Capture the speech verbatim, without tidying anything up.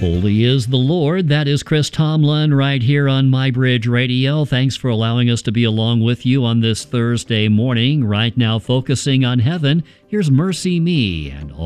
Holy is the Lord. That is Chris Tomlin right here on My Bridge Radio. Thanks for allowing us to be along with you on this Thursday morning. Right now, focusing on heaven, here's Mercy Me and